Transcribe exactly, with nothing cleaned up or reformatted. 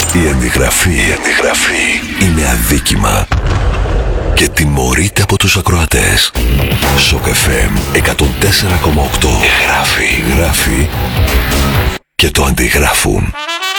Η αντιγραφή, η αντιγραφή είναι αδίκημα και τιμωρείται από τους ακροατές. Σοκ εφ εμ εκατόν τέσσερα κόμμα οκτώ. Γράφει, γράφει και το αντιγράφουν.